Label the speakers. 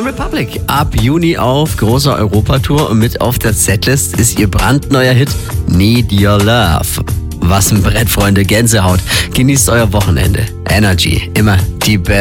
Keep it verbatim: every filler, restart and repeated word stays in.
Speaker 1: One Republic. Ab Juni auf großer Europatour und mit auf der Setlist ist ihr brandneuer Hit Need Your Love. Was ein Brett, Freunde, Gänsehaut. Genießt euer Wochenende. Energy, immer die beste.